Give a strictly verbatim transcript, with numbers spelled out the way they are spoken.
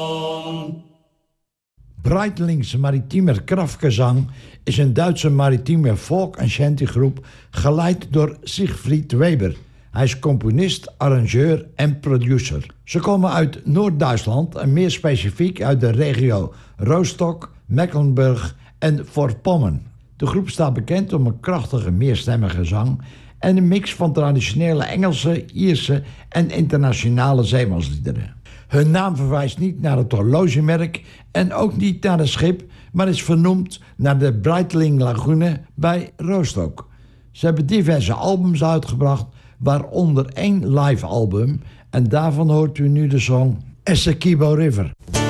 Breitling's Maritiemer Kraftgesang is een Duitse maritieme folk- en shantygroep geleid door Siegfried Weber. Hij is componist, arrangeur en producer. Ze komen uit Noord-Duitsland en meer specifiek uit de regio Rostock, Mecklenburg en Vorpommern. De groep staat bekend om een krachtige meerstemmige zang en een mix van traditionele Engelse, Ierse en internationale zeemansliederen. Hun naam verwijst niet naar het horlogemerk en ook niet naar het schip, maar is vernoemd naar de Breitling Lagune bij Rostock. Ze hebben diverse albums uitgebracht, waaronder één live album, en daarvan hoort u nu de song Essequibo River.